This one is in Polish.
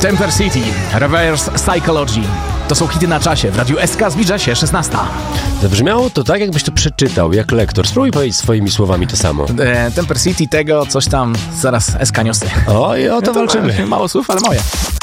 Temper City, Reverse Psychology. To są hity na czasie. W Radiu SK zbliża się 16. Zabrzmiało to tak, jakbyś to przeczytał, jak lektor. Spróbuj powiedzieć swoimi słowami to samo. Temper City, tego, coś tam, zaraz SK niosy. O, i o to walczymy. Mało słów, ale moje.